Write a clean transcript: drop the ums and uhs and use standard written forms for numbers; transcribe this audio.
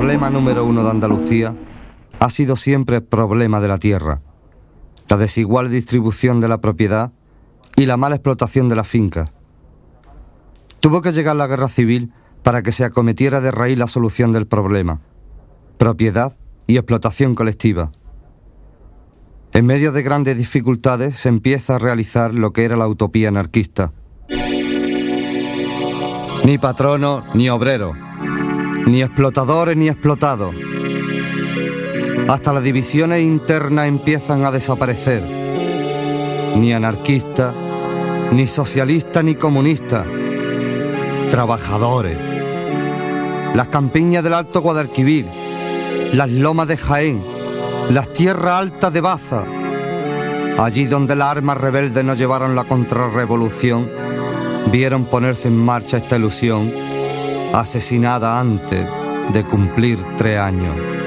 problema número uno de Andalucía ha sido siempre el problema de la tierra, la desigual distribución de la propiedad y la mala explotación de las fincas. Tuvo que llegar la guerra civil para que se acometiera de raíz la solución del problema: propiedad y explotación colectiva. En medio de grandes dificultades se empieza a realizar lo que era la utopía anarquista. Ni patrono ni obrero, ni explotadores ni explotados. Hasta las divisiones internas empiezan a desaparecer. Ni anarquista, ni socialista ni comunista. Trabajadores. Las campiñas del Alto Guadalquivir, las lomas de Jaén, las tierras altas de Baza. Allí donde las armas rebeldes nos llevaron la contrarrevolución, vieron ponerse en marcha esta ilusión, asesinada antes de cumplir 3 años.